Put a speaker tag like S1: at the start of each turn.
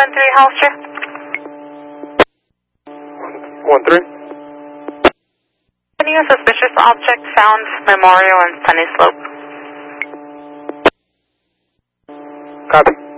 S1: 13 Hollister.
S2: 13.
S1: Any suspicious object found Memorial and Sunny Slope.
S2: Copy.